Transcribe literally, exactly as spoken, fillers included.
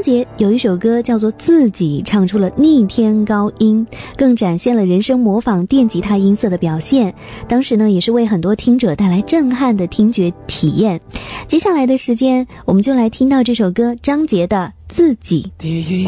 杰有一首歌叫做《自己》，唱出了逆天高音，更展现了人声模仿电吉他音色的表现。当时呢，也是为很多听者带来震撼的听觉体验。接下来的时间，我们就来听到这首歌张杰的《自己》。 第一